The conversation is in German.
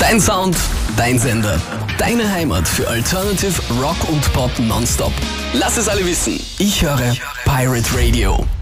Dein Sound, dein Sender, deine Heimat für Alternative Rock und Pop nonstop. Lass es alle wissen. Ich höre Pirate Radio.